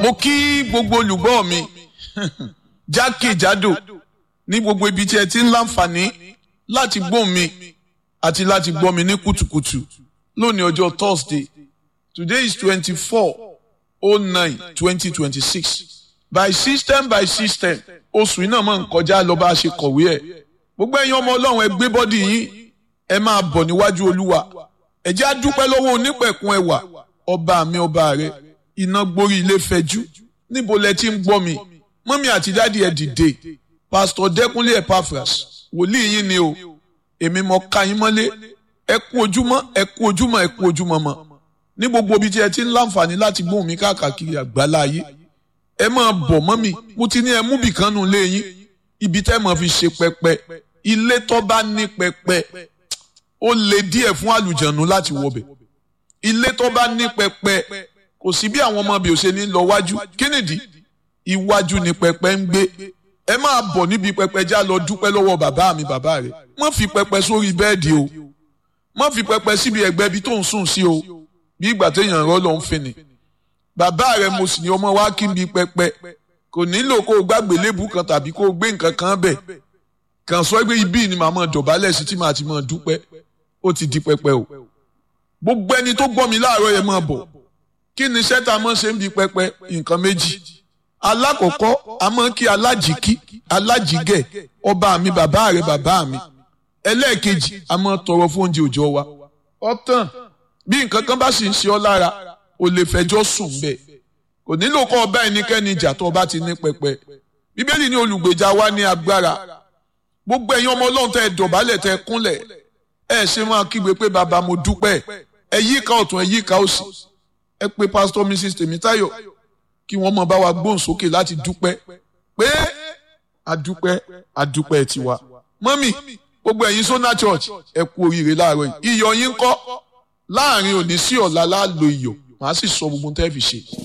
mo kí gbogbo olùgbọ́ mi jákèjádò ní gbogbo ibi tí ẹ ti ń láǹfààní láti gbọ́ mi àti láti gbọ́ mi ní kùtùkùtù lónìí ọjọ́ Thursday. Today is 24/09/2026. By system oṣù iná máa ń kọjá lọ bá a ṣe kọ̀wé ẹ̀. Gbogbo ẹ̀yin ọmọ Ọlọ́run ẹ gbé bọ́dì yín ẹ máa bọ̀ níwájú Olúwa. Ẹ jẹ́ á dúpẹ́ lọ́wọ́ onípẹ̀kun ẹwà ọba mi ọba rẹ̀ iná gborí ilé fẹjú. Níbo lẹ ti ń gbọ́ mi? Mọ́mí àti dádì ẹ dìde. Pastor Dẹ́kunlé Epaphras wòlíì yín ni o. Èmi mọ ká yín mọ́lé. Ẹ kú ojúmọ́ ẹ kú ojúmọ́ ẹ kú ojúmọ́ mọ́. Ní gbogbo ibi tí ẹ ti ń láǹfààní láti gbóhùn mi káàkiri àgbálá ayé. Ẹ máa bọ̀ mọ́mí. Mo ti ní ẹ mú bìkan nù lé yín. Ibi tẹ́ mọ̀ fi ṣe pẹpẹ. Ilé tó bá ní pẹpẹ. Ó le díẹ̀ fún àlùjànnú láti wọbẹ̀. Ilé tó bá ní pẹpẹ. Kò sí bí àwọn ọmọ bí ò ṣe ní lọ wájú. Kí nìdí? Iwájú ni pẹpẹ ń gbé. Ẹ máa bọ̀ níbi pẹpẹ já lọ dúpẹ́ lọ́wọ́ bàbá mi bàbá rẹ̀. Má fi pẹpẹ sórí bẹ́ẹ̀dì o. Má fi pẹpẹ síbi ẹ̀gbẹ́ bí tó ń sùn sí o. Bí ìgbà téèyàn rọ́ lọ ń fini. Bàbá rẹ̀ mo sì ní ọmọ wa kí n bí pẹpẹ. Kò nílò kó o gbàgbé lébù kan tàbí kó o gbé nǹkan kan bẹ̀. Kàn sọ pé ibi ni màá máa dọ̀bálẹ̀ sí tí màá ti máa dúpẹ́. Ó ti di pẹpẹ o. Gbogbo ẹni tó gbọ́ mi láàárọ̀ yẹn máa bọ̀. Kí ni iṣẹ́ tá a máa ń ṣe ń bi pẹpẹ? Nǹkan méjì. Alákọ̀ọ́kọ́ a máa ń kí alájìgẹ̀ ọba mi bàbá rẹ̀ bàbá mi. Ẹlẹ́ẹ̀kejì a máa tọrọ fún oúnjẹ òòjọ́ wa. Ọ̀tàn bí nǹkan kan bá sì ń ṣe ọ́ lára o lè fẹjọ́ sùn bẹ́ẹ̀. Kò nílò kọ́ ọba ẹnikẹ́ni ìjà tó ọba ti ní pẹpẹ. Bíbélì ní olùgbèjà wa ní agbára. Gbogbo ẹ̀yin ọmọ Ọlọ́run tẹ́ ẹ dọ̀bálẹ̀ tẹ́ ẹ kúnlẹ̀. Ẹ ṣe máa kígbe pé bàbá mo dúpẹ́. Ẹ yíká ọ̀tún ẹ yíká òsì. Ẹ pé Pastor Mrs. Tèmítáyọ̀ kí wọ́n máa bá wa gbóhùn sókè láti dúpẹ́ pé àdúpẹ́ tiwa. Mọ́mì gbogbo ẹ̀yin Sona Church ẹ kú oríire láàárọ̀ yìí. Iyọ̀ yín kọ́ láàrin òní sí ọ̀la láàlò iyọ̀ màá sì sọ gbogbo tẹ́ fi ṣe.